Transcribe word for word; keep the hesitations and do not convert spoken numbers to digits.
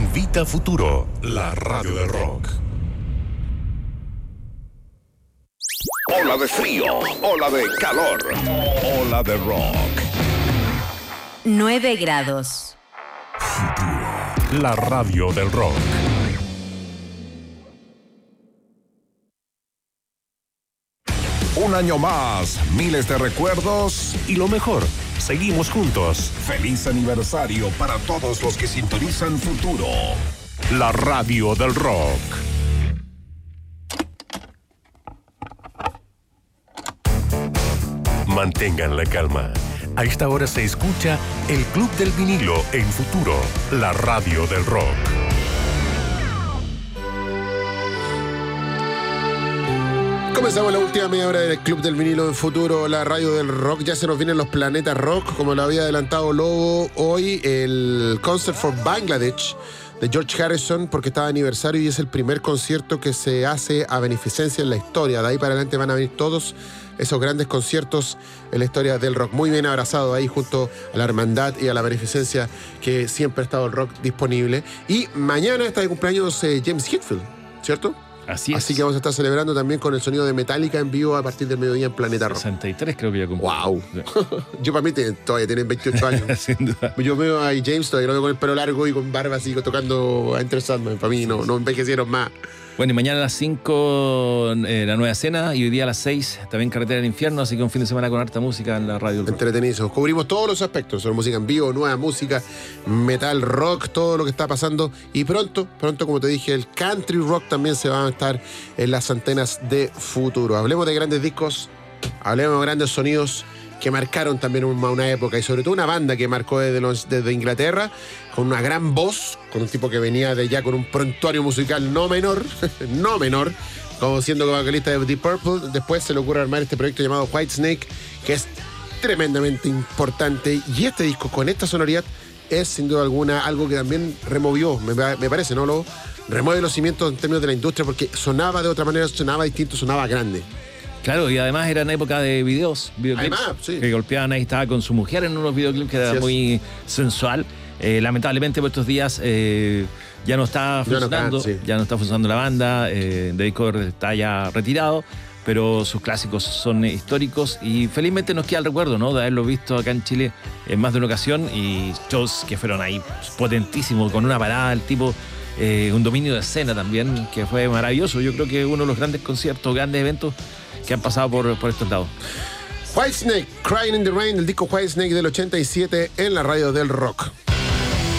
invita a Futuro, la radio del rock. Ola de frío, ola de calor, ola de rock. nueve grados. Futuro, la radio del rock. Un año más, miles de recuerdos. Y lo mejor, seguimos juntos. Feliz aniversario para todos los que sintonizan Futuro, la radio del rock. Mantengan la calma. A esta hora se escucha el Club del Vinilo en Futuro, la radio del rock. Comenzamos la última media hora del Club del Vinilo en Futuro, la radio del rock. Ya se nos vienen los planetas rock, como lo había adelantado Lobo. Hoy el Concert for Bangladesh de George Harrison, porque está de aniversario y es el primer concierto que se hace a beneficencia en la historia. De ahí para adelante van a venir todos esos grandes conciertos en la historia del rock. Muy bien abrazado ahí junto a la hermandad y a la beneficencia que siempre ha estado el rock disponible. Y mañana está de cumpleaños eh, James Hetfield, ¿cierto? Así es. Así que vamos a estar celebrando también con el sonido de Metallica en vivo a partir del mediodía en Planeta Rock. sesenta y tres creo que ya cumplió. ¡Wow! Yo para mí te, todavía tienen veintiocho años. Sin duda. Yo veo a James todavía lo veo con el pelo largo y con barba así tocando a Enter Sandman. Para mí no, no envejecieron más. Bueno, y mañana a las cinco eh, la nueva cena y hoy día a las seis también Carretera del Infierno, así que un fin de semana con harta música en la radio. Entretenidos. Cubrimos todos los aspectos, sobre música en vivo, nueva música, metal, rock, todo lo que está pasando. Y pronto, pronto, como te dije, el country rock también se va a estar en las antenas de Futuro. Hablemos de grandes discos, hablemos de grandes sonidos que marcaron también una, una época y sobre todo una banda que marcó desde, los, desde Inglaterra con una gran voz, con un tipo que venía de ya con un prontuario musical no menor, no menor, como siendo vocalista de Deep Purple. Después se le ocurre armar este proyecto llamado Whitesnake, que es tremendamente importante, y este disco con esta sonoridad es sin duda alguna algo que también removió, me, me parece, ¿no? Lo remueve los cimientos en términos de la industria porque sonaba de otra manera, sonaba distinto, sonaba grande. Claro, y además era en época de videos, videoclips, además, sí. que golpeaban, ahí estaba con su mujer en unos videoclips que era sí, muy sensual. Eh, lamentablemente por estos días eh, ya no está funcionando, ya no, sí. ya no está funcionando la banda, eh, David Cover está ya retirado, pero sus clásicos son históricos y felizmente nos queda el recuerdo, ¿no?, de haberlo visto acá en Chile en más de una ocasión y shows que fueron ahí potentísimos, con una parada del tipo, eh, un dominio de escena también que fue maravilloso. Yo creo que uno de los grandes conciertos, grandes eventos que han pasado por, por estos lados. Whitesnake, Crying in the Rain, el disco Whitesnake del ochenta y siete en la radio del rock.